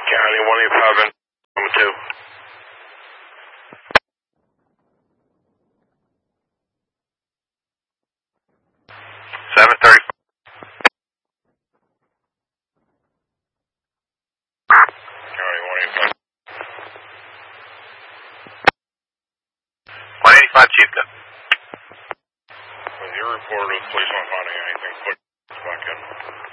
County 185 number 2. 7:30. County 185. 185 Chieftain. With your report of police not finding anything, put back in.